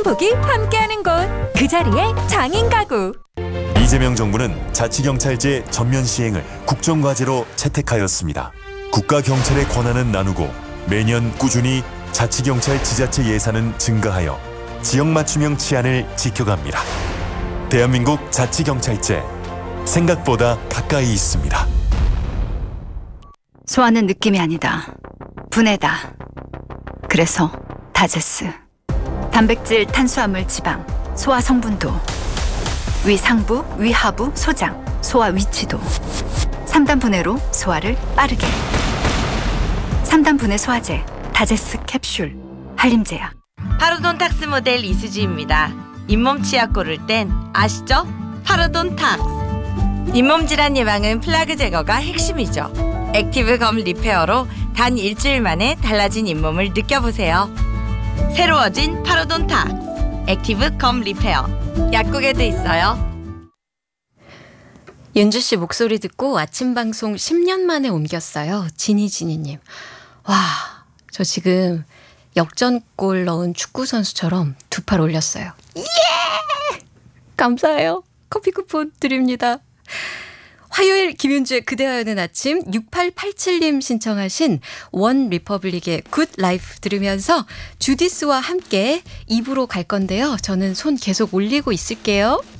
행복이 함께하는 곳, 그 자리에 장인가구. 이재명 정부는 자치경찰제 전면 시행을 국정과제로 채택하였습니다. 국가경찰의 권한은 나누고 매년 꾸준히 자치경찰 지자체 예산은 증가하여 지역 맞춤형 치안을 지켜갑니다. 대한민국 자치경찰제, 생각보다 가까이 있습니다. 소화는 느낌이 아니다. 분해다. 그래서 다제스. 단백질, 탄수화물, 지방, 소화 성분도, 위 상부, 위 하부, 소장, 소화 위치도 3단 분해로 소화를 빠르게. 3단 분해 소화제, 다제스 캡슐, 한림제약. 파르돈탁스 모델 이수지입니다. 잇몸 치약 고를 땐 아시죠? 파르돈탁스. 잇몸 질환 예방은 플라그 제거가 핵심이죠. 액티브 검 리페어로 단 일주일 만에 달라진 잇몸을 느껴보세요. 새로워진 파르돈탁스 액티브 검 리페어. 약국에도 있어요. 윤주 씨 목소리 듣고 아침 방송 10년 만에 옮겼어요. 지니님. 와, 저 지금 역전골 넣은 축구 선수처럼 두 팔 올렸어요. 예! 감사해요. 커피 쿠폰 드립니다. 화요일 김윤주의 그대와 여는 아침 6887님 신청하신 원 리퍼블릭의 굿 라이프 들으면서 주디스와 함께 입으로 갈 건데요. 저는 손 계속 올리고 있을게요.